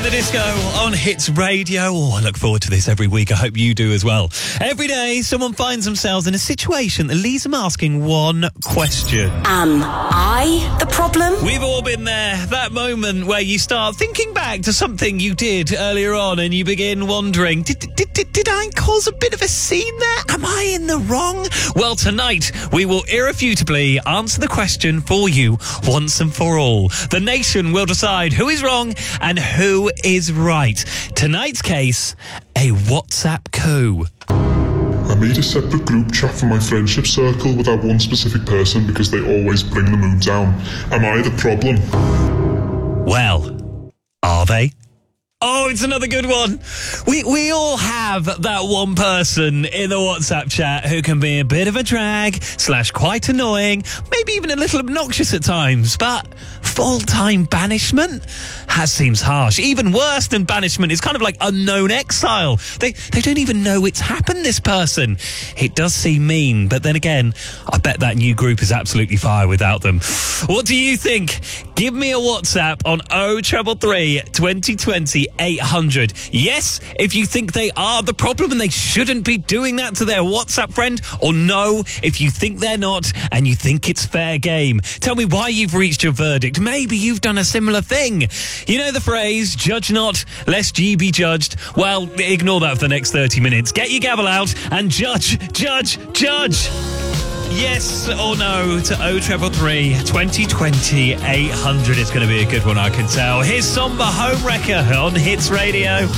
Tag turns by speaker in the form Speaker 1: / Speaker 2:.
Speaker 1: the Disco on Hits Radio. Oh, I look forward to this every week. I hope you do as well. Every day, someone finds themselves in a situation that leaves them asking one question.
Speaker 2: Am I the problem?
Speaker 1: We've all been there. That moment where you start thinking back to something you did earlier on and you begin wondering, did I cause a bit of a scene there? Am I in the wrong? Well, tonight, we will irrefutably answer the question for you once and for all. The nation will decide who is wrong and who is right. Tonight's case, a WhatsApp coup.
Speaker 3: I made a separate group chat for my friendship circle with that one specific person because they always bring the mood down. Am I the problem?
Speaker 1: Well, are they? Oh, it's another good one. We all have that one person in the WhatsApp chat who can be a bit of a drag / quite annoying, maybe even a little obnoxious at times, but full-time banishment? That seems harsh. Even worse than banishment is kind of like unknown exile. They don't even know it's happened, this person. It does seem mean, but then again, I bet that new group is absolutely fire without them. What do you think? Give me a WhatsApp on 0333 2020 800. Yes, if you think they are the problem and they shouldn't be doing that to their WhatsApp friend, or no, if you think they're not and you think it's fair game. Tell me why you've reached your verdict. Maybe you've done a similar thing. You know the phrase, judge not, lest ye be judged? Well, ignore that for the next 30 minutes. Get your gavel out and judge. Yes or no to 0333 2020 800. It's going to be a good one, I can tell. Here's Somber Homewrecker on Hits Radio.